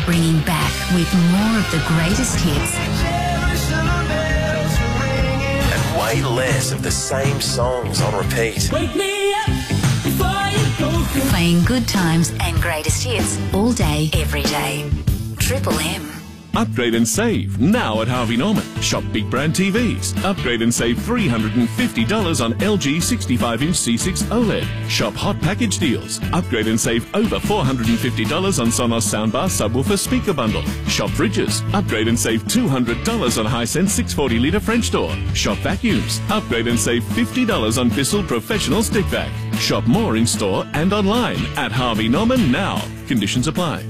bringing back with more of the greatest hits. And way less of the same songs on repeat. Wake me up before you go. Playing good times and greatest hits all day, every day. Triple M. Upgrade and save now at Harvey Norman. Shop big brand TVs. Upgrade and save $350 on LG 65-inch C6 OLED. Shop hot package deals. Upgrade and save over $450 on Sonos soundbar subwoofer speaker bundle. Shop fridges. Upgrade and save $200 on Hisense 640-litre French door. Shop vacuums. Upgrade and save $50 on Bissell Professional Stick Vac. Shop more in store and online at Harvey Norman now. Conditions apply.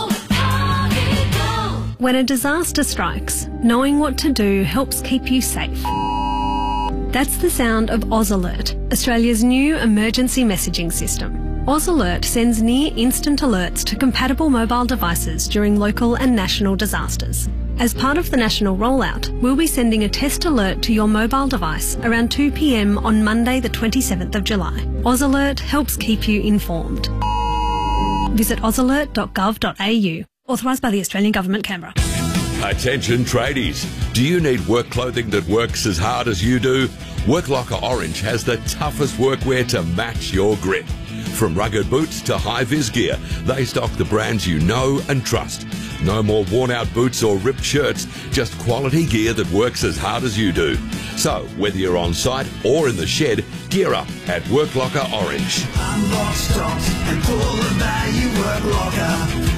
When a disaster strikes, knowing what to do helps keep you safe. That's the sound of Oz Alert, Australia's new emergency messaging system. Oz Alert sends near-instant alerts to compatible mobile devices during local and national disasters. As part of the national rollout, we'll be sending a test alert to your mobile device around 2 p.m. on Monday the 27th of July. Oz Alert helps keep you informed. Visit ozalert.gov.au. Authorised by the Australian Government, Canberra. Attention tradies. Do you need work clothing that works as hard as you do? Worklocker Orange has the toughest workwear to match your grit. From rugged boots to high-vis gear, they stock the brands you know and trust. No more worn-out boots or ripped shirts, just quality gear that works as hard as you do. So, whether you're on site or in the shed, gear up at Worklocker Orange. Unlock stocks and pull the value. Worklocker.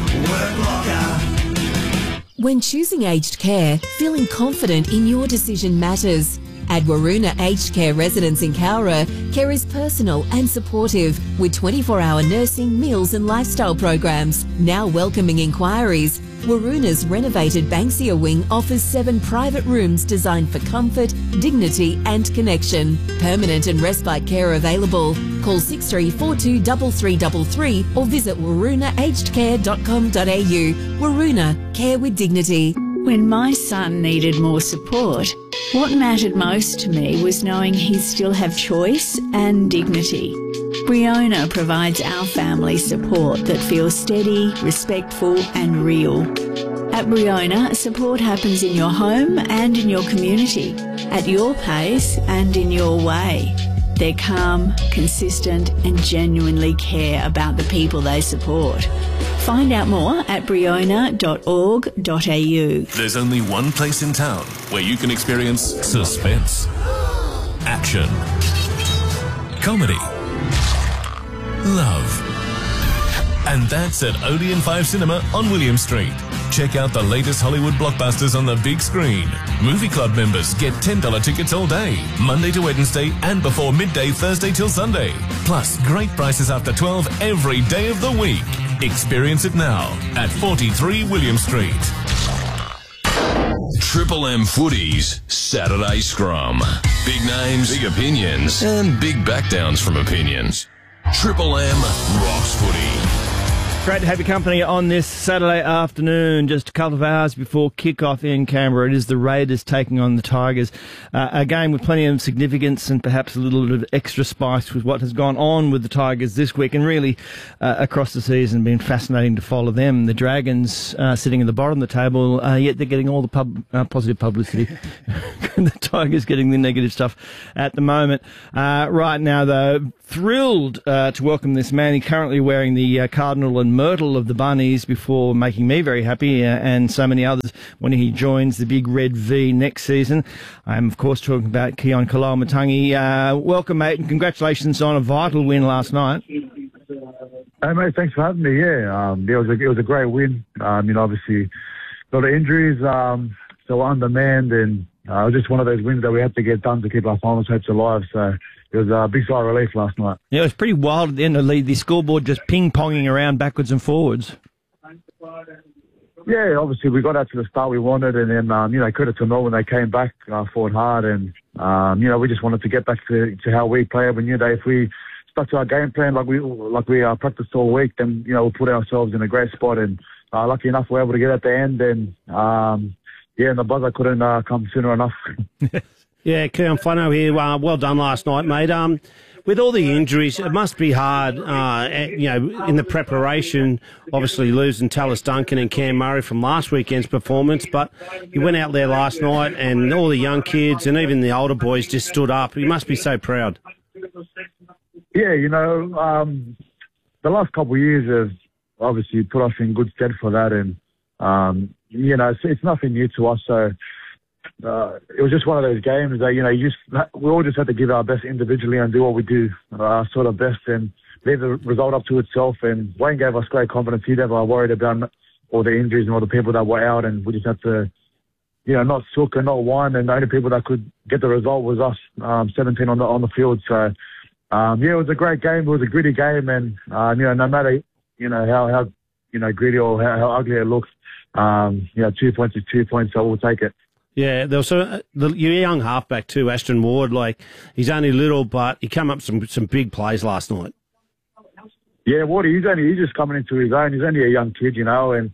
When choosing aged care, feeling confident in your decision matters. At Waroona Aged Care Residence in Cowra, care is personal and supportive with 24-hour nursing, meals and lifestyle programs. Now welcoming inquiries, Waroona's renovated Banksia wing offers 7 private rooms designed for comfort, dignity and connection. Permanent and respite care available. Call 6342 3333 or visit waroonaagedcare.com.au. Waroona, care with dignity. When my son needed more support, what mattered most to me was knowing he'd still have choice and dignity. Briona provides our family support that feels steady, respectful and real. At Briona, support happens in your home and in your community, at your pace and in your way. They're calm, consistent and genuinely care about the people they support. Find out more at briona.org.au. There's only one place in town where you can experience suspense, action, comedy, love. And that's at Odeon 5 Cinema on William Street. Check out the latest Hollywood blockbusters on the big screen. Movie Club members get $10 tickets all day, Monday to Wednesday and before midday Thursday till Sunday. Plus great prices after 12 every day of the week. Experience it now at 43 William Street. Triple M Footy's Saturday Scrum. Big names, big opinions, and big backdowns from opinions. Triple M rocks footy. Great to have your company on this Saturday afternoon, just a couple of hours before kick-off in Canberra. It is the Raiders taking on the Tigers. A game with plenty of significance and perhaps a little bit of extra spice with what has gone on with the Tigers this week and really across the season. Been fascinating to follow them. The Dragons sitting at the bottom of the table, yet they're getting all the positive publicity. The Tigers getting the negative stuff at the moment. Right now, though, thrilled to welcome this man. He's currently wearing the Cardinal and Myrtle of the Bunnies before making me very happy and so many others when he joins the Big Red V next season. I am, of course, talking about Keon Koloamatangi. Welcome, mate, and congratulations on a vital win last night. Hey, mate, thanks for having me. Yeah, it was a great win. Obviously, a lot of injuries, so undermanned, and it was just one of those wins that we had to get done to keep our finals hopes alive. So it was a big sigh of relief last night. Yeah, it was pretty wild at the end of the lead. The scoreboard just ping-ponging around backwards and forwards. Yeah, obviously we got out to the start we wanted, and then, credit to Melbourne, they came back, fought hard, and, we just wanted to get back to how we play. We knew that if we stuck to our game plan like we practiced all week, then, we'll put ourselves in a great spot, and lucky enough we were able to get at the end, and, and the buzzer couldn't come sooner enough. Yeah, Keon Flano here. Well done last night, mate. With all the injuries, it must be hard, in the preparation, obviously losing Tallis Duncan and Cam Murray from last weekend's performance, but you went out there last night and all the young kids and even the older boys just stood up. You must be so proud. Yeah, the last couple of years have obviously put us in good stead for that, and, it's nothing new to us, so... it was just one of those games that, we all just had to give our best individually and do what we do sort of best and leave the result up to itself. And Wayne gave us great confidence. He never worried about all the injuries and all the people that were out, and we just had to, not sook and not whine. And the only people that could get the result was us, 17 on the field. So, it was a great game. It was a gritty game, and no matter how gritty or how ugly it looks, 2 points is 2 points, so we'll take it. Yeah, there was your young halfback too, Ashton Ward. He's only little, but he came up some big plays last night. Yeah, Wardy, he's just coming into his own. He's only a young kid, and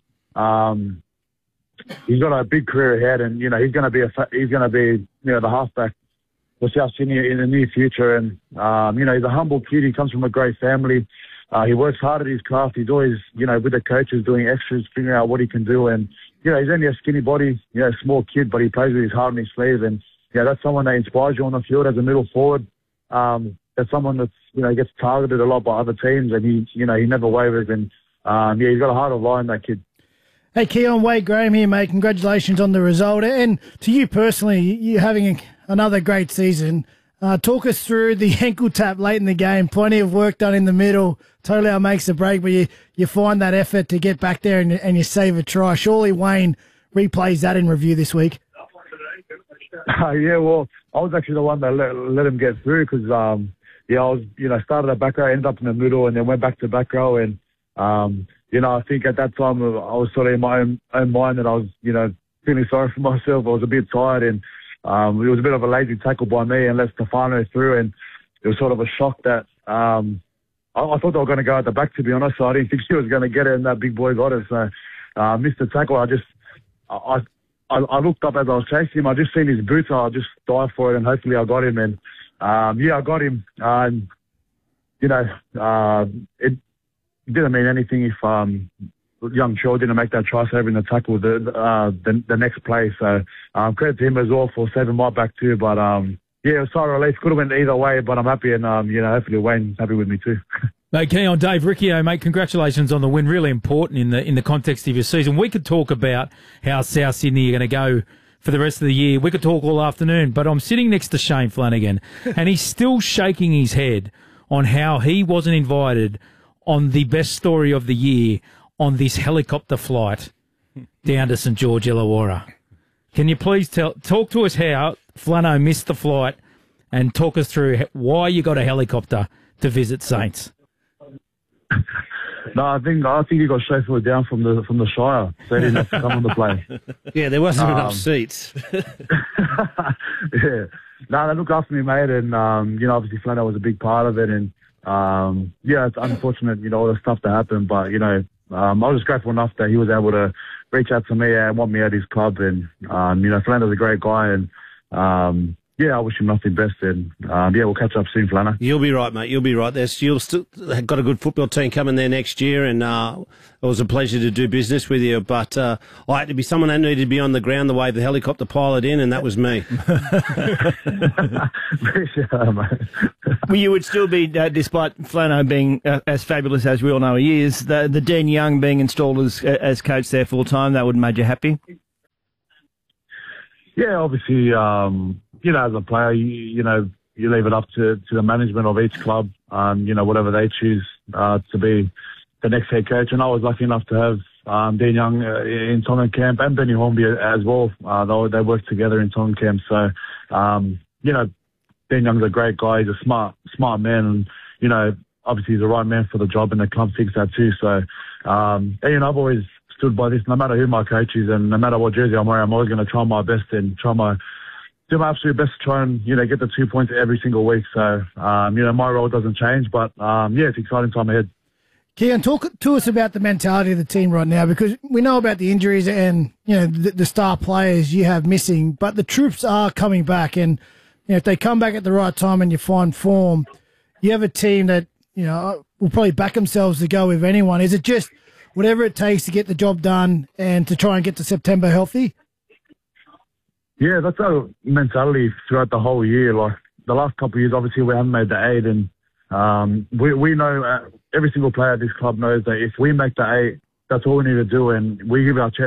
he's got a big career ahead, and he's going to be the halfback for South Sydney in the near future. And he's a humble kid. He comes from a great family. He works hard at his craft. He's always with the coaches doing extras, figuring out what he can do. And he's only a skinny body, small kid, but he plays with his heart on his sleeve. And, that's someone that inspires you on the field as a middle forward. That's someone that's, gets targeted a lot by other teams, and he never wavers. And, he's got a heart of lion, that kid. Hey, Keon, Wade Graham here, mate. Congratulations on the result. And to you personally, you're having another great season. Talk us through the ankle tap late in the game. Plenty of work done in the middle. Totally makes the break, but you find that effort to get back there and you save a try. Surely Wayne replays that in review this week. Well, I was actually the one that let him get through because, I was, started at back row, ended up in the middle, and then went back to back row. And, I think at that time I was sort of in my own mind that I was, feeling sorry for myself. I was a bit tired, and it was a bit of a lazy tackle by me and let Stefano through. And it was sort of a shock that I thought they were going to go at the back, to be honest, so I didn't think she was going to get it, and that big boy got it. So missed the tackle. I looked up as I was chasing him. I just seen his boots, and I just dived for it, and hopefully I got him. And, I got him. It didn't mean anything if young Shaw didn't make that try saving the tackle the next play. So credit to him as well for saving my back too. But, it was sorry relief. Could have went either way, but I'm happy, and, hopefully Wayne's happy with me too. Mate, Keon, Dave Riccio, mate, congratulations on the win. Really important in the context of your season. We could talk about how South Sydney are going to go for the rest of the year. We could talk all afternoon, but I'm sitting next to Shane Flanagan, and he's still shaking his head on how he wasn't invited on the best story of the year on this helicopter flight down to St George Illawarra. Can you please talk to us how Flano missed the flight and talk us through why you got a helicopter to visit Saints? No, I think he got chauffeured down from the Shire, so he didn't have to come on the plane. Yeah, there wasn't enough seats. Yeah. No, they look after me, mate, and obviously Flano was a big part of it, and it's unfortunate, all the stuff that happened, but I was just grateful enough that he was able to reach out to me and want me at his club, and Flano's a great guy, and I wish him nothing best, and we'll catch up soon, Flano. You'll be right, mate. You'll be right. You've still got a good football team coming there next year, and it was a pleasure to do business with you. But I had to be someone that needed to be on the ground to wave the helicopter pilot in, and that was me. Well, you would still be, despite Flano being as fabulous as we all know he is, the Dean Young being installed as coach there full time. That would have made you happy. Yeah, obviously. As a player, you leave it up to the management of each club, whatever they choose to be the next head coach. And I was lucky enough to have Dean Young in Tongan camp and Benny Hornby as well. They worked together in Tongan camp. So, Dean Young's a great guy. He's a smart man, and, obviously he's the right man for the job, and the club thinks that too. So, I've always stood by this, no matter who my coach is and no matter what jersey I'm wearing. I'm always going to try my best and do my absolute best to try and, get the 2 points every single week. So, my role doesn't change, but, it's an exciting time ahead. Keon, talk to us about the mentality of the team right now, because we know about the injuries and, the star players you have missing, but the troops are coming back. And if they come back at the right time and you find form, you have a team that, will probably back themselves to go with anyone. Is it just whatever it takes to get the job done and to try and get to September healthy? Yeah, that's our mentality throughout the whole year. Like the last couple of years, obviously we haven't made the 8, and we know every single player at this club knows that if we make the 8, that's all we need to do, and we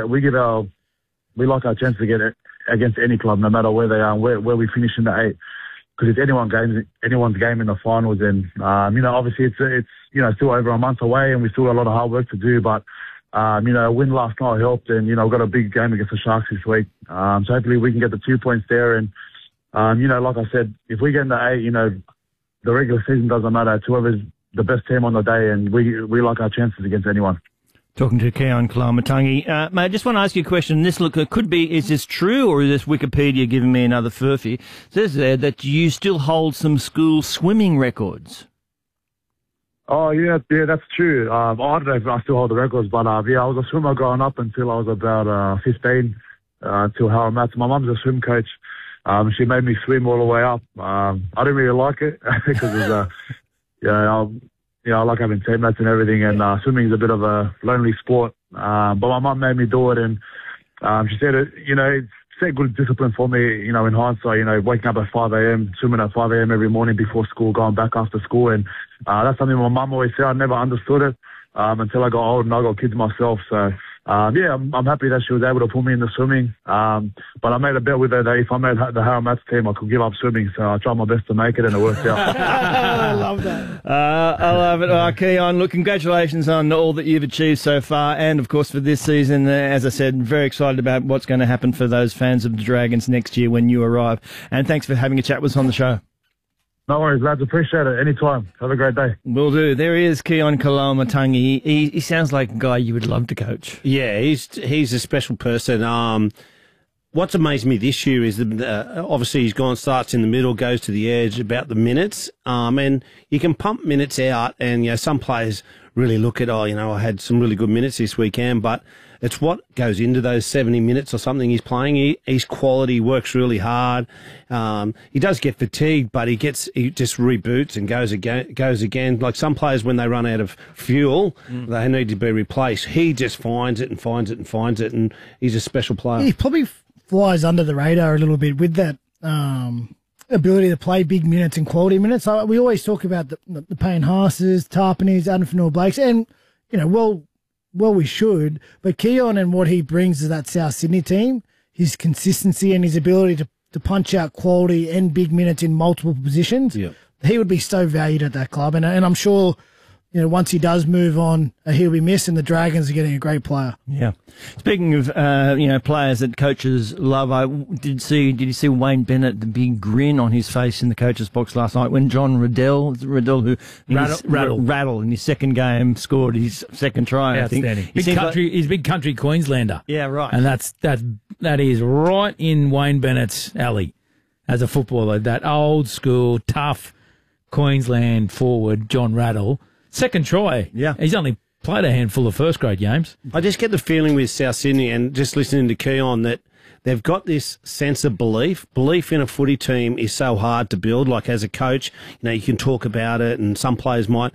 like our chance to get it against any club, no matter where they are and where we finish in the 8. Because it's anyone's game in the finals, and obviously it's still over a month away, and we still got a lot of hard work to do. But a win last night helped, and we've got a big game against the Sharks this week. So hopefully we can get the 2 points there, and like I said, if we get in the 8, the regular season doesn't matter. It's whoever's the best team on the day, and we like our chances against anyone. Talking to Keaon Kalamatangi. Mate, I just want to ask you a question. This could be, is this true, or is this Wikipedia giving me another furphy? It says there that you still hold some school swimming records. Oh, yeah, that's true. I don't know if I still hold the records, but I was a swimmer growing up until I was about 15, till Howard Mats. My mum's a swim coach. She made me swim all the way up. I didn't really like it because it was, I like having teammates and everything, and swimming is a bit of a lonely sport. But my mum made me do it, and she said it's set good discipline for me, in hindsight, waking up at 5 a.m., swimming at 5 a.m. every morning before school, going back after school. And that's something my mum always said. I never understood it until I got old and I got kids myself. So, I'm happy that she was able to put me in the swimming. But I made a bet with her that if I made the Howard Mats team, I could give up swimming. So I tried my best to make it, and it worked out. I love that. I love it. Keaon, look, congratulations on all that you've achieved so far, and of course for this season. As I said, very excited about what's going to happen for those fans of the Dragons next year when you arrive. And thanks for having a chat with us on the show. No worries, lads. Appreciate it. Anytime. Have a great day. Will do. There he is, Keaon Kalamatangi. He sounds like a guy you would love to coach. Yeah, he's a special person. What's amazed me this year is that obviously he's gone, starts in the middle, goes to the edge about the minutes, and you can pump minutes out, and some players really look at, I had some really good minutes this weekend, but it's what goes into those 70 minutes or something he's playing. He's quality, works really hard. He does get fatigued, but he just reboots and goes again. Like some players, when they run out of fuel, they need to be replaced. He just finds it, and he's a special player. He probably flies under the radar a little bit with that ability to play big minutes and quality minutes. We always talk about the Payne Haas's, Tarpanys, Adam Fanua-Blakes, and well, we should, but Keaon and what he brings to that South Sydney team, his consistency and his ability to punch out quality and big minutes in multiple positions, he would be so valued at that club. And I'm sure, once he does move on, he'll be missed, and the Dragons are getting a great player. Yeah. Speaking of, players that coaches love, did you see Wayne Bennett, the big grin on his face in the coach's box last night when John Riddell, who Rattle in his second game scored his second try. Outstanding. He's a big country Queenslander. Yeah, right. And that is right in Wayne Bennett's alley as a footballer. That old school, tough Queensland forward, John Rattle. Second try. Yeah. He's only played a handful of first-grade games. I just get the feeling with South Sydney, and just listening to Keaon, that they've got this sense of belief. Belief in a footy team is so hard to build. Like as a coach, you can talk about it, and some players might,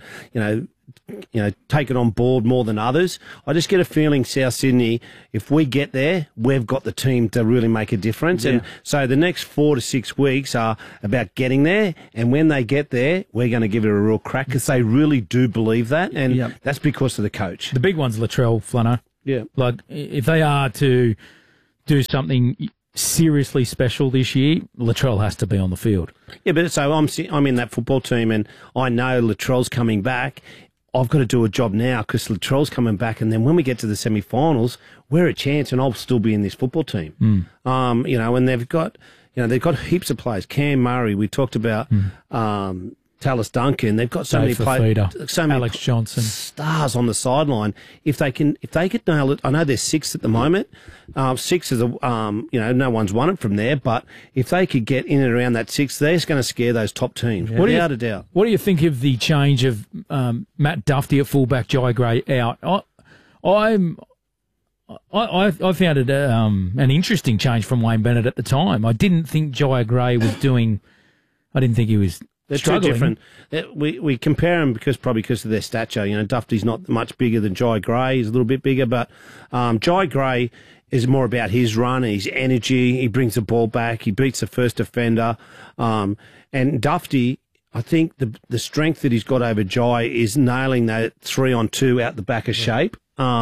take it on board more than others. I just get a feeling South Sydney, if we get there, we've got the team to really make a difference. Yeah. And so the next 4 to 6 weeks are about getting there. And when they get there, we're going to give it a real crack because they really do believe that. And that's because of the coach. The big one's Latrell, Flano. Yeah. Like if they are to do something seriously special this year, Latrell has to be on the field. Yeah, but so I'm in that football team, and I know Latrell's coming back. I've got to do a job now because Latrell's coming back, and then when we get to the semi-finals, we're a chance, and I'll still be in this football team. And they've got heaps of players. Cam Murray, we talked about. Tallis Duncan, they've got so many players, Alex Johnson, stars on the sideline. If they could nail it, I know they're 6th at the moment. 6 is no one's won it from there. But if they could get in and around that 6, they're just going to scare those top teams, without a doubt. What do you think of the change of Matt Duffy at fullback, Jai Gray out? I found it an interesting change from Wayne Bennett at the time. I didn't think Jai Gray was doing. I didn't think he was. They're struggling. too different. We compare them probably because of their stature. You know, Dufty's not much bigger than Jai Gray. He's a little bit bigger, but Jai Gray is more about his run, his energy. He brings the ball back. He beats the first defender. And Dufty, I think the strength that he's got over Jai is nailing that 3-on-2 out the back of shape.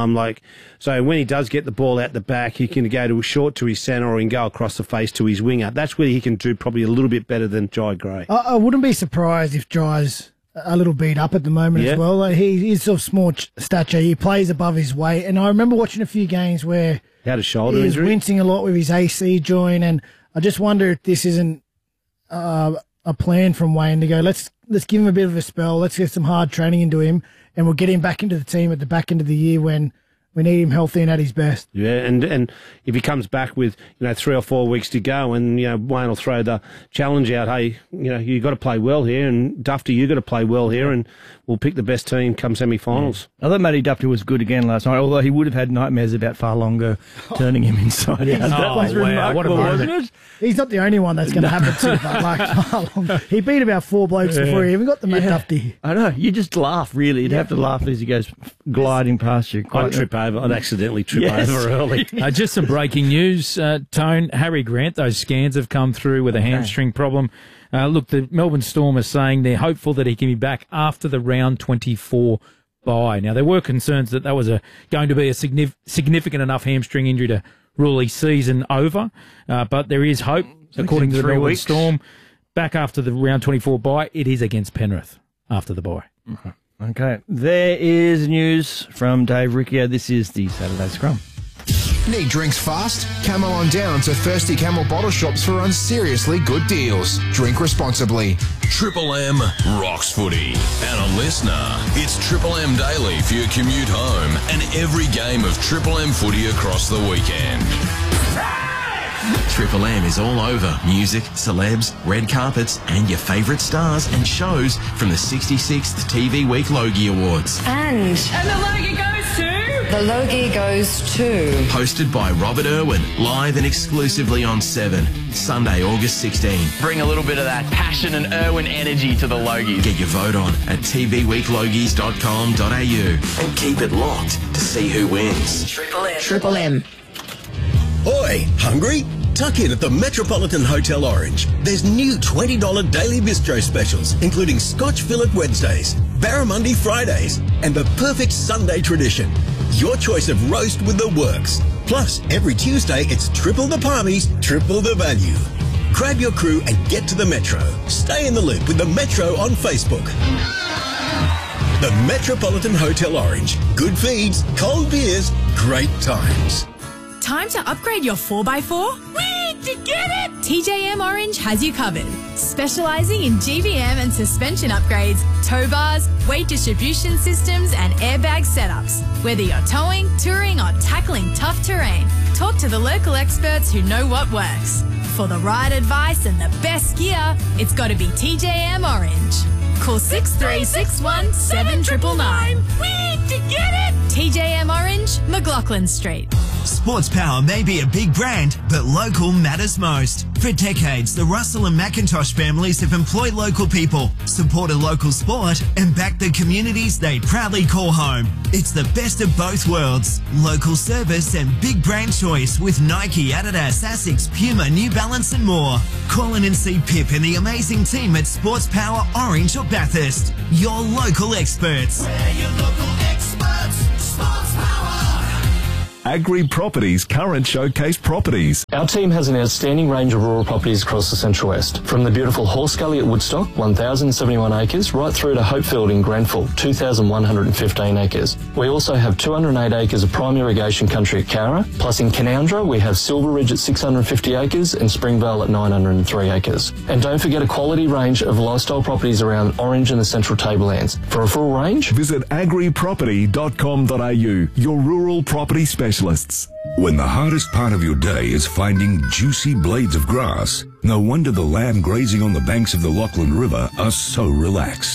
So when he does get the ball out the back, he can go short to his centre, or he can go across the face to his winger. That's where he can do probably a little bit better than Jai Gray. I wouldn't be surprised if Jai's a little beat up at the moment as well. He's of small stature. He plays above his weight. And I remember watching a few games where he had a shoulder he was injury. wincing a lot with his AC joint. And I just wonder if this isn't a plan from Wayne to go, let's give him a bit of a spell. Let's get some hard training into him. And we'll get him back into the team at the back end of the year when we need him healthy and at his best. Yeah, and if he comes back with 3 or 4 weeks to go, and Wayne will throw the challenge out, hey, you got to play well here, and Dufty, you got to play well here, and we'll pick the best team come semi-finals. I thought Matty Dufty was good again last night, although he would have had nightmares about far longer turning him inside out. That was remarkable, wasn't it? He's not the only one that's going to happen to that. He beat about 4 blokes before he even got the Matt Dufty. I know. You just laugh, really. You'd have to laugh as he goes gliding past you. I'd accidentally trip over early. Just some breaking news, Tone. Harry Grant, those scans have come through with a hamstring problem. Look, the Melbourne Storm are saying they're hopeful that he can be back after the round 24 bye. Now, there were concerns that was going to be a significant enough hamstring injury to rule his season over, but there is hope, according to the Melbourne Storm. Back after the round 24 bye, it is against Penrith after the bye. Okay, there is news from Dave Riccio. This is the Saturday Scrum. Need drinks fast? Camel on down to Thirsty Camel bottle shops for unseriously good deals. Drink responsibly. Triple M rocks footy. And a listener, it's Triple M Daily for your commute home and every game of Triple M footy across the weekend. Triple M is all over music, celebs, red carpets, and your favourite stars and shows from the 66th TV Week Logie Awards. And the Logie goes to... The Logie goes to... Hosted by Robert Irwin, live and exclusively on 7, Sunday, August 16. Bring a little bit of that passion and Irwin energy to the Logies. Get your vote on at tvweeklogies.com.au and keep it locked to see who wins. Triple M. Triple M. Oi, hungry? Tuck in at the Metropolitan Hotel Orange. There's new $20 daily bistro specials, including Scotch Fillet Wednesdays, Barramundi Fridays, and the perfect Sunday tradition. Your choice of roast with the works. Plus, every Tuesday, it's triple the parmies, triple the value. Grab your crew and get to the Metro. Stay in the loop with the Metro on Facebook. The Metropolitan Hotel Orange. Good feeds, cold beers, great times. Time to upgrade your 4x4? Where'd you get it? TJM Orange has you covered. Specialising in GVM and suspension upgrades, tow bars, weight distribution systems and airbag setups. Whether you're towing, touring or tackling tough terrain, talk to the local experts who know what works. For the right advice and the best gear, it's got to be TJM Orange. Call 6361 7999. Where'd you get it? TJM Orange, McLaughlin Street. Sports Power may be a big brand, but local matters most. For decades, the Russell and McIntosh families have employed local people, supported local sport, and backed the communities they proudly call home. It's the best of both worlds. Local service and big brand choice with Nike, Adidas, Asics, Puma, New Balance and more. Call in and see Pip and the amazing team at Sports Power Orange or Bathurst. Your local experts. We're your local experts. Sports Power. Agri Properties current showcase properties. Our team has an outstanding range of rural properties across the Central West, from the beautiful Horse Gully at Woodstock, 1,071 acres, right through to Hopefield in Grenfell, 2,115 acres. We also have 208 acres of prime irrigation country at Cowra, plus in Canowindra we have Silver Ridge at 650 acres and Springvale at 903 acres. And don't forget a quality range of lifestyle properties around Orange and the Central Tablelands. For a full range, visit agriproperty.com.au, your rural property specialists. When the hardest part of your day is finding juicy blades of grass, no wonder the lamb grazing on the banks of the Lachlan River are so relaxed.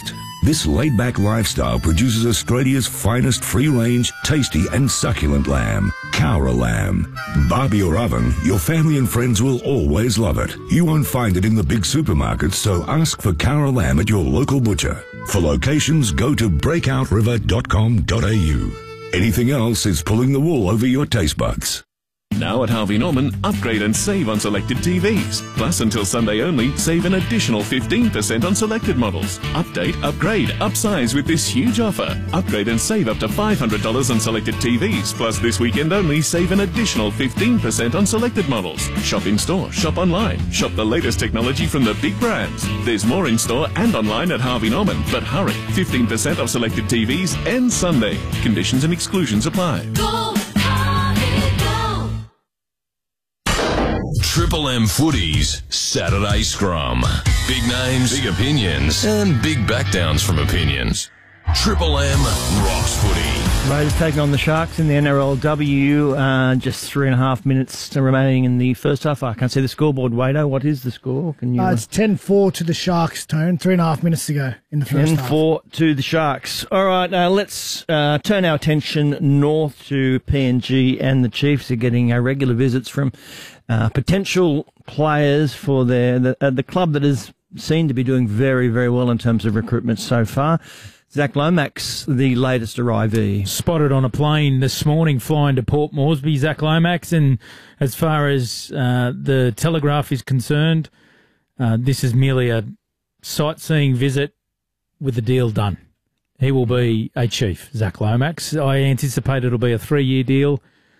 This laid-back lifestyle produces Australia's finest free-range, tasty and succulent lamb, Cowra lamb. Barbie or oven, your family and friends will always love it. You won't find it in the big supermarkets, so ask for Cowra lamb at your local butcher. For locations, go to breakout.river.com.au. Anything else is pulling the wool over your taste buds. Now at Harvey Norman, upgrade and save on selected TVs. Plus, until Sunday only, save an additional 15% on selected models. Update, upgrade, upsize with this huge offer. Upgrade and save up to $500 on selected TVs. Plus, this weekend only, save an additional 15% on selected models. Shop in store, shop online. Shop the latest technology from the big brands. There's more in store and online at Harvey Norman. But hurry, 15% off selected TVs ends Sunday. Conditions and exclusions apply. Triple M Footy's Saturday Scrum. Big names, big opinions, and big backdowns from opinions. Triple M rocks footy. Raiders taking on the Sharks in the NRLW. Just 3.5 minutes remaining in the first half. I can't see the scoreboard, Wado. What is the score? Can you? It's 10-4 to the Sharks, Tone. 3.5 minutes to go in the first half. 10-4 to the Sharks. All right, now let's turn our attention north to PNG, and the Chiefs are getting regular visits from potential players for the club that has seemed to be doing very, very well in terms of recruitment so far. Zach Lomax, the latest arrivee. Spotted on a plane this morning flying to Port Moresby, Zach Lomax, and as far as the Telegraph is concerned, this is merely a sightseeing visit with the deal done. He will be a Chief, Zach Lomax. I anticipate it'll be a 3-year deal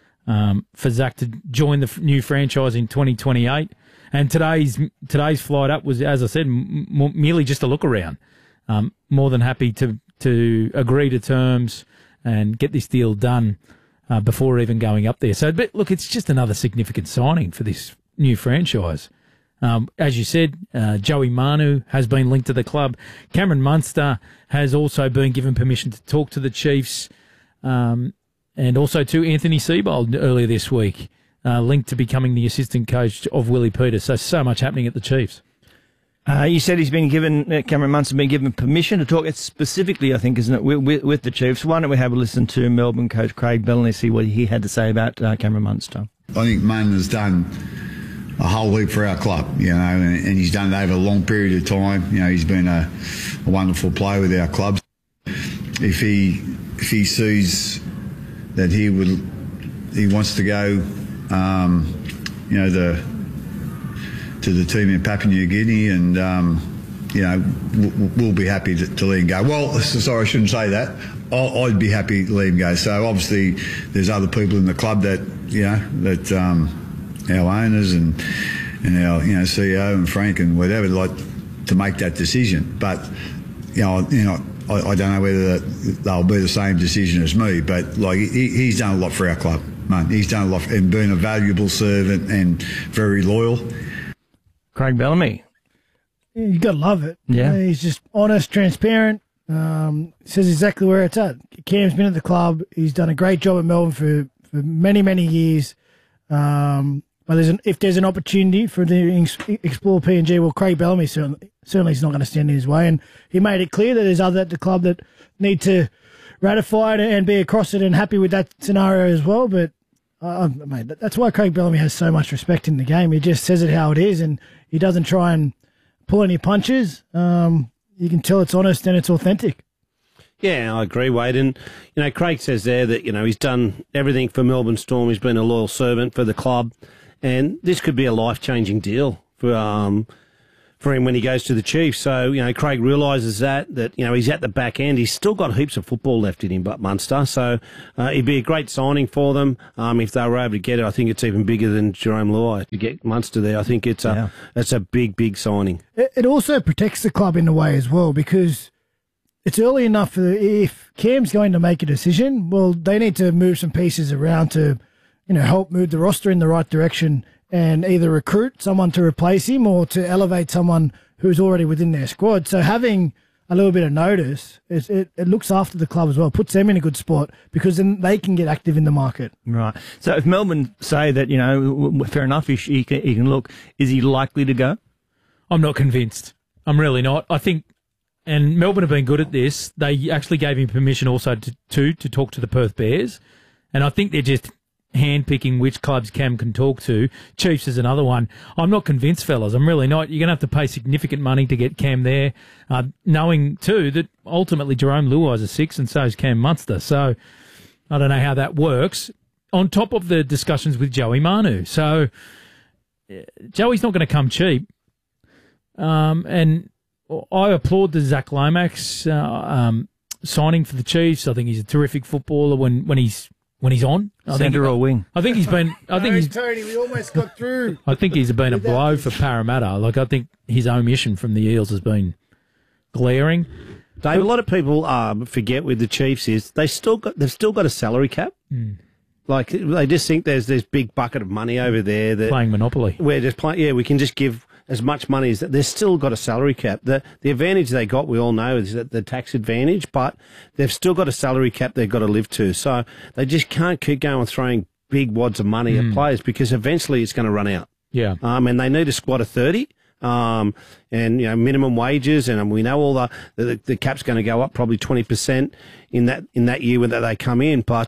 for Zach to join the new franchise in 2028. And today's flight up was, as I said, merely just a look around. More than happy to agree to terms and get this deal done before even going up there. So, but look, it's just another significant signing for this new franchise. As you said, Joey Manu has been linked to the club. Cameron Munster has also been given permission to talk to the Chiefs, and also to Anthony Seibold earlier this week, linked to becoming the assistant coach of Willie Peters. So much happening at the Chiefs. You said he's been given, Cameron Munster been given permission to talk. It's specifically, I think, isn't it, with the Chiefs. Why don't we have a listen to Melbourne coach Craig Bellamy, see what he had to say about Cameron Munster. I think Mun has done a whole heap for our club, and he's done it over a long period of time. He's been a wonderful player with our club. If he sees that he wants to go, to the team in Papua New Guinea, and we'll be happy to let him go. Well, sorry, I shouldn't say that. I'd be happy to let him go. So obviously, there's other people in the club that our owners and our CEO and Frank and whatever like to make that decision. But I don't know whether they'll be the same decision as me. But like he's done a lot for our club, mate. He's done a lot and been a valuable servant and very loyal. Craig Bellamy. You got to love it. Yeah. He's just honest, transparent, says exactly where it's at. Cam's been at the club. He's done a great job at Melbourne for many, many years. But if there's an opportunity for to explore PNG, well, Craig Bellamy certainly is not going to stand in his way. And he made it clear that there's others at the club that need to ratify it and be across it and happy with that scenario as well. But mate, that's why Craig Bellamy has so much respect in the game. He just says it how it is, and he doesn't try and pull any punches. You can tell it's honest and it's authentic. Yeah, I agree, Wade. And, Craig says there that, he's done everything for Melbourne Storm. He's been a loyal servant for the club. And this could be a life-changing deal for him when he goes to the Chiefs. So, Craig realises that he's at the back end. He's still got heaps of football left in him, but Munster. So, it'd be a great signing for them. If they were able to get it, I think it's even bigger than Jerome Luai to get Munster there. I think it's a big, big signing. It also protects the club in a way as well, because it's early enough if Cam's going to make a decision, well, they need to move some pieces around to, help move the roster in the right direction and either recruit someone to replace him or to elevate someone who's already within their squad. So having a little bit of notice, it looks after the club as well, puts them in a good spot, because then they can get active in the market. Right. So if Melbourne say that, fair enough, he can look, is he likely to go? I'm not convinced. I'm really not. I think and Melbourne have been good at this. They actually gave him permission also to talk to the Perth Bears, and I think they're just handpicking which clubs Cam can talk to. Chiefs is another one. I'm not convinced, fellas. I'm really not. You're going to have to pay significant money to get Cam there, knowing too that ultimately Jerome Luai's a 6 and so is Cam Munster. So I don't know how that works. On top of the discussions with Joey Manu. So Joey's not going to come cheap. And I applaud the Zach Lomax signing for the Chiefs. I think he's a terrific footballer when he's on. Centre or wing? I think he's been. Tony, we almost got through. I think he's been a blow for Parramatta. Like, I think his omission from the Eels has been glaring. Dave, a lot of people forget with the Chiefs is they've still got a salary cap. Like, they just think there's this big bucket of money over there that playing Monopoly. We're just playing. Yeah, we can just give as much money as that. They've still got a salary cap. The advantage they got, we all know, is that the tax advantage, but they've still got a salary cap they've got to live to. So they just can't keep going throwing big wads of money at players because eventually it's going to run out. Yeah. And they need a squad of 30. And minimum wages, and we know all the cap's going to go up probably 20% in that year when they come in. But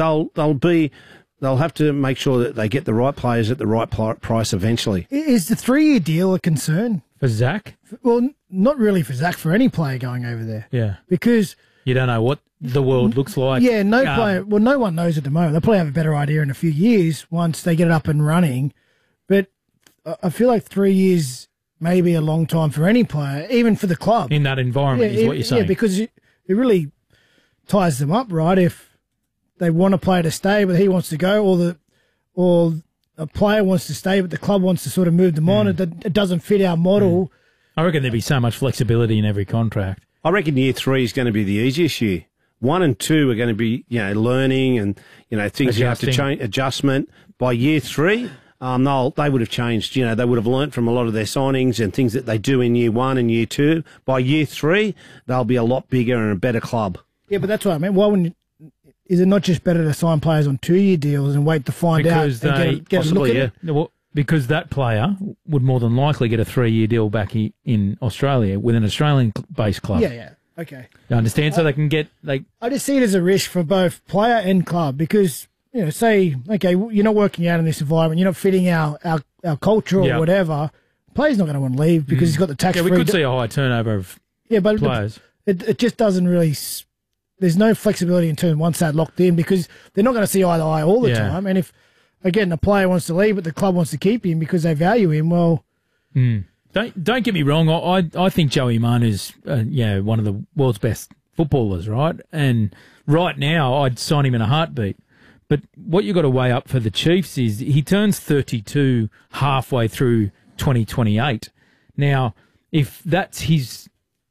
they'll have to make sure that they get the right players at the right price eventually. Is the 3-year deal a concern for Zach? Well, not really for Zach. For any player going over there, yeah, because you don't know what the world looks like. Yeah, no player. Well, no one knows at the moment. They'll probably have a better idea in a few years once they get it up and running. But I feel like 3 years. Maybe a long time for any player, even for the club. In that environment, is what you're saying. Yeah, because it really ties them up, right? If they want a player to stay, but he wants to go, or a player wants to stay, but the club wants to sort of move them on, it doesn't fit our model. I reckon there'd be so much flexibility in every contract. I reckon year 3 is going to be the easiest year. 1 and 2 are going to be, learning and, things you have to change, adjustment. By year 3... they would have changed. They would have learnt from a lot of their signings and things that they do in year 1 and year 2. By year 3, they'll be a lot bigger and a better club. Yeah, but that's what I mean. Why wouldn't? Is it not just better to sign players on 2-year deals and wait to find out and get a look at it? Because that player would more than likely get a 3-year deal back in Australia with an Australian-based club. Yeah. Okay. You understand? So they can get... I just see it as a risk for both player and club because... say, okay, you're not working out in this environment, you're not fitting our culture or whatever. Player's not going to want to leave because he's got the tax-free... Yeah, we could see a high turnover of players. It just doesn't really... There's no flexibility in terms once that's locked in because they're not going to see eye to eye all the time. And if, again, the player wants to leave but the club wants to keep him because they value him, well... Don't get me wrong, I think Joey Manu's one of the world's best footballers, right? And right now, I'd sign him in a heartbeat. But what you've got to weigh up for the Chiefs is he turns 32 halfway through 2028. Now, if that's his...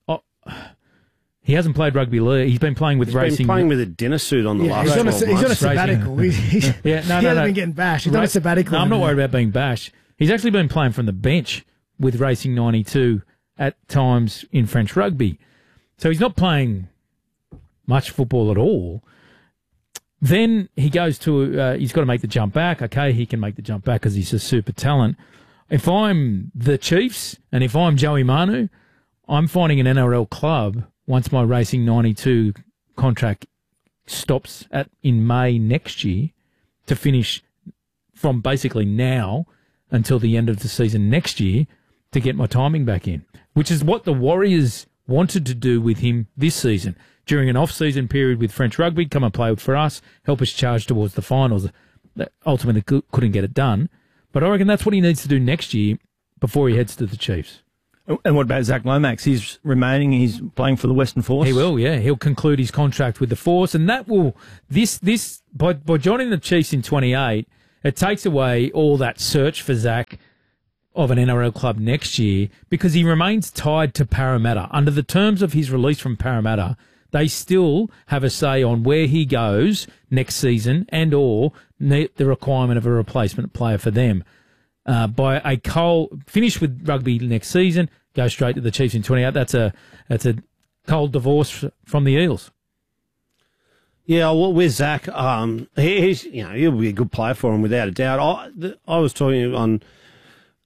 he hasn't played rugby league. He's been playing with racing. He's been playing with a dinner suit on the last 12 months. He's on a sabbatical. He hasn't been getting bashed. He's on a sabbatical. No, I'm not worried about being bashed. He's actually been playing from the bench with Racing 92 at times in French rugby. So he's not playing much football at all. Then he goes to, he's got to make the jump back. Okay, he can make the jump back because he's a super talent. If I'm the Chiefs and if I'm Joey Manu, I'm finding an NRL club once my Racing 92 contract stops in May next year to finish from basically now until the end of the season next year to get my timing back in, which is what the Warriors wanted to do with him this season. During an off-season period with French rugby, come and play for us, help us charge towards the finals. That ultimately couldn't get it done. But I reckon that's what he needs to do next year before he heads to the Chiefs. And what about Zach Lomax? He's remaining, he's playing for the Western Force. He will, yeah. He'll conclude his contract with the Force, and that will, by joining the Chiefs in 28, it takes away all that search for Zach of an NRL club next year because he remains tied to Parramatta. Under the terms of his release from Parramatta, they still have a say on where he goes next season and or the requirement of a replacement player for them. By a finish with rugby next season, go straight to the Chiefs in 28. That's a cold divorce from the Eels. Yeah, well, with Zach, he'll be a good player for him without a doubt. I was talking on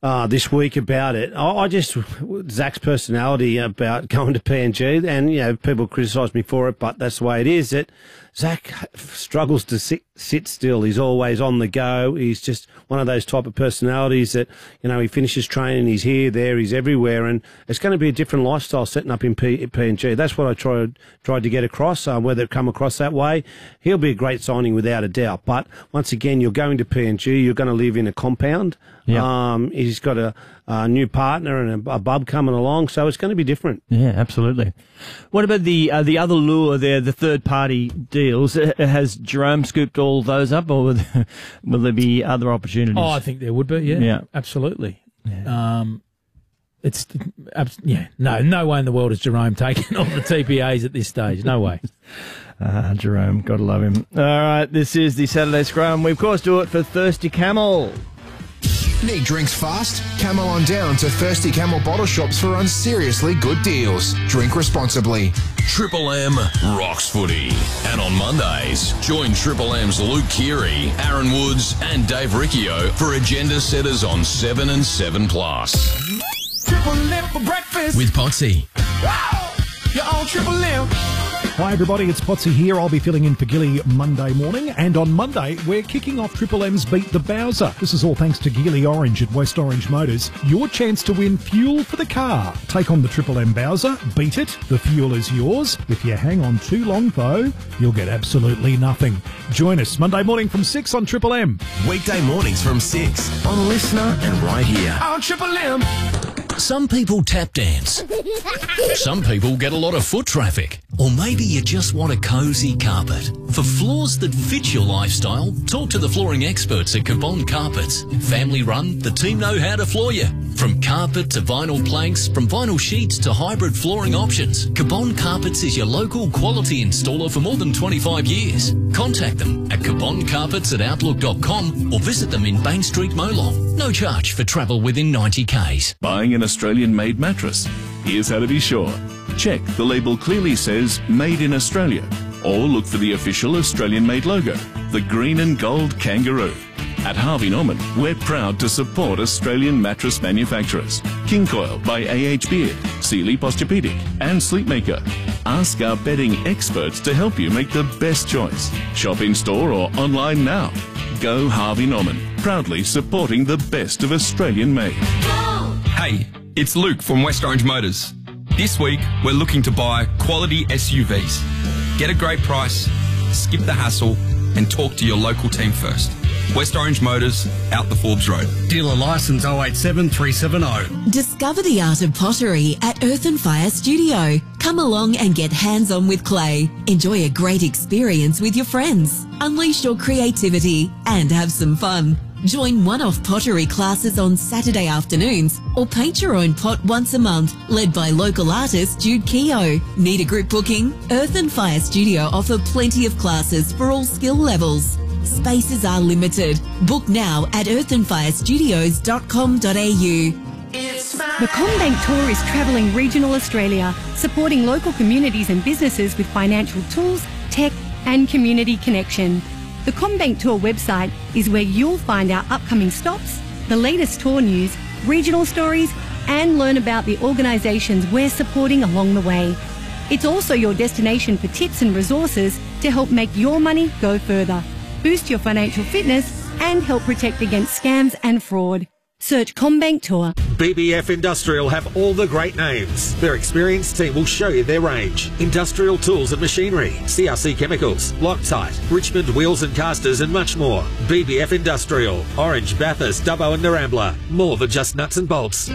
this week about it. I just, Zach's personality about going to PNG, and, you know, people criticise me for it, but that's the way it is, that Zach struggles to sit still. He's always on the go. He's just one of those type of personalities that, you know, he finishes training, he's here, there, he's everywhere, and it's going to be a different lifestyle setting up in PNG. That's what I tried to get across, whether it come across that way. He'll be a great signing without a doubt. But once again, you're going to PNG, you're going to live in a compound. Yep. He's got a new partner and a bub coming along, so it's going to be different. Yeah, absolutely. What about the other lure there, the third-party deals? Has Jerome scooped all those up, or will there be other opportunities? Oh, I think there would be, yeah. Absolutely. Yeah. No way in the world is Jerome taking on the TPAs at this stage. No way. Jerome, gotta love him. All right, this is the Saturday Scrum. We, of course, do it for Thirsty Camel. Need drinks fast? Camel on down to Thirsty Camel bottle shops for unseriously good deals. Drink responsibly. Triple M rocks footy. And on Mondays, join Triple M's Luke Keary, Aaron Woods and Dave Riccio for agenda setters on 7 and 7+. Triple M for breakfast. With Potsy. You're on Triple M. Hi everybody, it's Potsy here. I'll be filling in for Gilly Monday morning, and on Monday we're kicking off Triple M's Beat the Bowser. This is all thanks to Geely Orange at West Orange Motors. Your chance to win fuel for the car. Take on the Triple M Bowser, beat it, the fuel is yours. If you hang on too long though, you'll get absolutely nothing. Join us Monday morning from 6 on Triple M. Weekday mornings from 6 on Listener and right here. On Triple M. Some people tap dance. Some people get a lot of foot traffic. Or maybe you just want a cosy carpet. For floors that fit your lifestyle, talk to the flooring experts at Cabon Carpets. Family run, the team know how to floor you. From carpet to vinyl planks, from vinyl sheets to hybrid flooring options, Cabon Carpets is your local quality installer for more than 25 years. Contact them at caboncarpets@outlook.com or visit them in Bain Street, Molong. No charge for travel within 90 k's. Buying an Australian-made mattress? Here's how to be sure. Check the label clearly says Made in Australia, or look for the official Australian-made logo, the green and gold kangaroo. At Harvey Norman, we're proud to support Australian mattress manufacturers. King Coil by A.H. Beard, Sealy Posturepedic and Sleepmaker. Ask our bedding experts to help you make the best choice. Shop in-store or online now. Go Harvey Norman, proudly supporting the best of Australian-made. Hey, it's Luke from West Orange Motors. This week, we're looking to buy quality SUVs. Get a great price, skip the hassle, and talk to your local team first. West Orange Motors, out the Forbes Road. Dealer licence 087370. Discover the art of pottery at Earth and Fire Studio. Come along and get hands-on with clay. Enjoy a great experience with your friends. Unleash your creativity and have some fun. Join one-off pottery classes on Saturday afternoons or paint your own pot once a month, led by local artist Jude Keogh. Need a group booking? Earth and Fire Studio offer plenty of classes for all skill levels. Spaces are limited. Book now at earthandfirestudios.com.au. The CommBank Tour is travelling regional Australia, supporting local communities and businesses with financial tools, tech and community connection. The CommBank Tour website is where you'll find our upcoming stops, the latest tour news, regional stories and learn about the organisations we're supporting along the way. It's also your destination for tips and resources to help make your money go further, boost your financial fitness and help protect against scams and fraud. Search CommBank Tour. BBF Industrial have all the great names. Their experienced team will show you their range. Industrial tools and machinery, CRC chemicals, Loctite, Richmond wheels and casters and much more. BBF Industrial, Orange, Bathurst, Dubbo and Narambla. More than just nuts and bolts.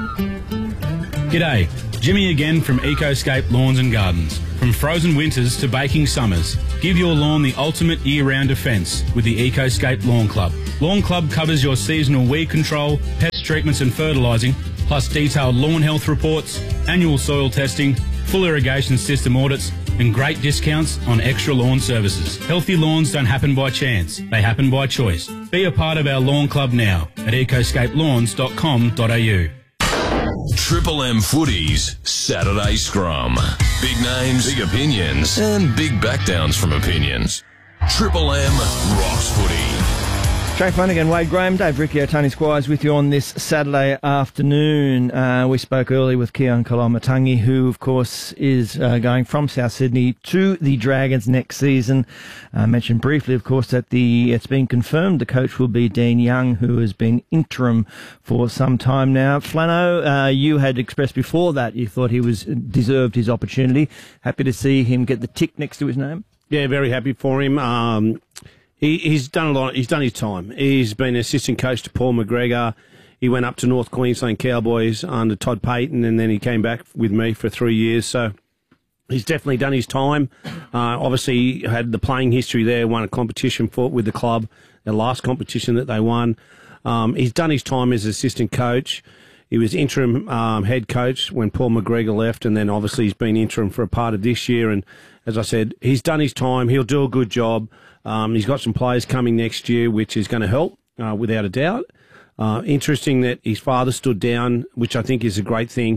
G'day, Jimmy again from Ecoscape Lawns and Gardens. From frozen winters to baking summers, give your lawn the ultimate year-round defence with the Ecoscape Lawn Club. Lawn Club covers your seasonal weed control, pest treatments and fertilising, plus detailed lawn health reports, annual soil testing, full irrigation system audits and great discounts on extra lawn services. Healthy lawns don't happen by chance, they happen by choice. Be a part of our Lawn Club now at ecoscapelawns.com.au. Triple M Footy's Saturday Scrum. Big names, big opinions, and big backdowns from opinions. Triple M rocks footy. Jay Flanagan, Wade Graham, Dave Riccio, Tony Squires with you on this Saturday afternoon. We spoke earlier with Keon Koloamatangi, who, of course, is going from South Sydney to the Dragons next season. Mentioned briefly, of course, that it's been confirmed the coach will be Dean Young, who has been interim for some time now. Flano, you had expressed before that you thought he deserved his opportunity. Happy to see him get the tick next to his name? Yeah, very happy for him. He's done a lot. He's done his time. He's been assistant coach to Paul McGregor. He went up to North Queensland Cowboys under Todd Payton, and then he came back with me for 3 years. So he's definitely done his time. Obviously, he had the playing history there, won a competition with the club, the last competition that they won. He's done his time as assistant coach. He was interim head coach when Paul McGregor left, and then obviously he's been interim for a part of this year. And as I said, he's done his time. He'll do a good job. He's got some players coming next year, which is going to help, without a doubt. Interesting that his father stood down, which I think is a great thing.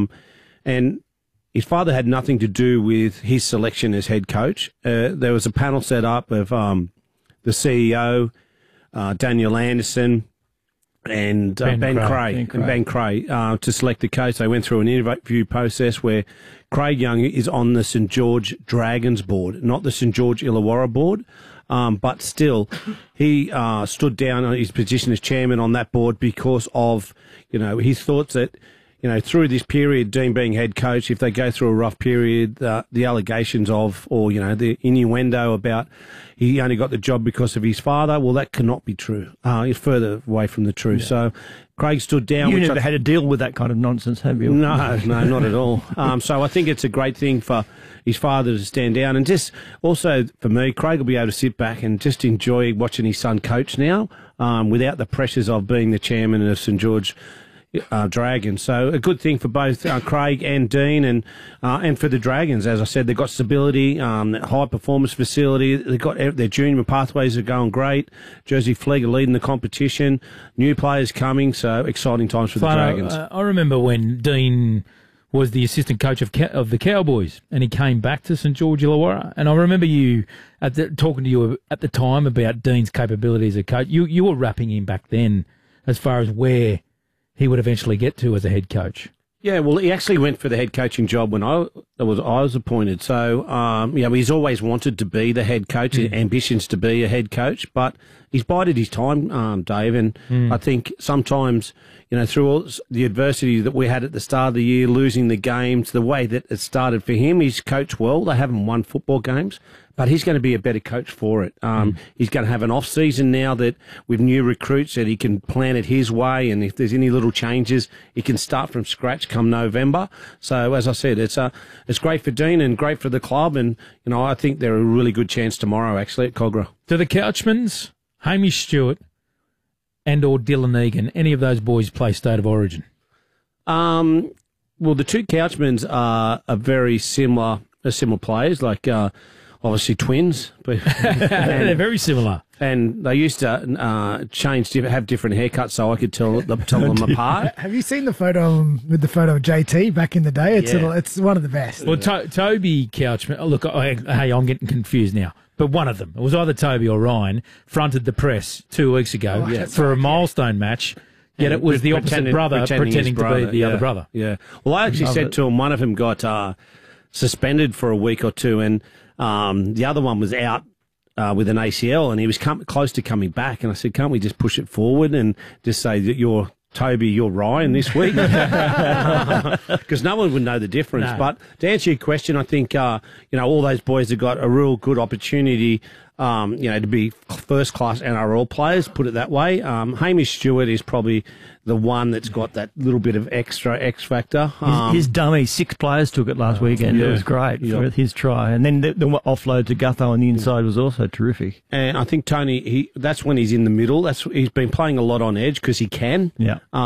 And his father had nothing to do with his selection as head coach. There was a panel set up of the CEO, Daniel Anderson, and Ben Cray to select the coach. They went through an interview process where Craig Young is on the St George Dragons board, not the St George Illawarra board. But still, he stood down on his position as chairman on that board because of, his thoughts that, through this period, Dean being head coach, if they go through a rough period, the allegations of, or, the innuendo about he only got the job because of his father, well, that cannot be true. It's further away from the truth. Yeah. So Craig stood down. You never had to deal with that kind of nonsense, have you? No, not at all. So I think it's a great thing for his father to stand down. And just also for me, Craig will be able to sit back and just enjoy watching his son coach now without the pressures of being the chairman of St George Dragons. So a good thing for both Craig and Dean, and for the Dragons. As I said, they've got stability, high performance facility. They've got their junior pathways are going great. Jersey Flegg are leading the competition. New players coming, so exciting times for the Dragons. I remember when Dean was the assistant coach of the Cowboys, and he came back to St George Illawarra. And I remember you talking to you at the time about Dean's capabilities as a coach. You were wrapping him back then as far as where he would eventually get to as a head coach. Yeah, well, he actually went for the head coaching job when I was appointed. So, he's always wanted to be the head coach, ambitions to be a head coach, but he's bided his time, Dave. And I think sometimes, through all the adversity that we had at the start of the year, losing the games, the way that it started for him, he's coached well. They haven't won football games, but he's going to be a better coach for it. He's going to have an off-season now that with new recruits that he can plan it his way, and if there's any little changes, he can start from scratch come November. So, as I said, it's great for Dean and great for the club, and I think they're a really good chance tomorrow, actually, at Cogra. Do the Couchmans, Hamish Stewart, and or Dylan Egan, any of those boys play State of Origin? Well, the two Couchmans are very similar players, like obviously twins. They're very similar. And they used to have different haircuts so I could tell them apart. Have you seen the photo of them with the photo of JT back in the day? It's one of the best. Well, Toby Couchman, look, hey, I'm getting confused now. But one of them, it was either Toby or Ryan, fronted the press 2 weeks ago for a milestone match. Yet it was the opposite brother pretending to be the other brother. Yeah. Well, I actually said to him, one of them got suspended for a week or two, and the other one was out with an ACL, and he was close to coming back. And I said, can't we just push it forward and just say that you're Toby, you're Ryan this week? Because no one would know the difference. No. But to answer your question, I think, all those boys have got a real good opportunity, to be first-class NRL players, put it that way. Hamish Stewart is probably the one that's got that little bit of extra X factor. His dummy, 6 players took it last weekend. Yeah. It was great for his try. And then the offload to Gutho on the inside was also terrific. And I think Tony, that's when he's in the middle. He's been playing a lot on edge because he can. Yeah.